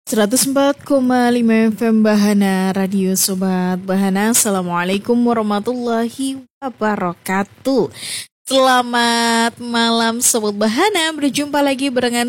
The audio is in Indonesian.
104,5 FM Bahana Radio Sobat Bahana. Assalamualaikum warahmatullahi wabarakatuh. Selamat malam Sobat Bahana. Berjumpa lagi barengan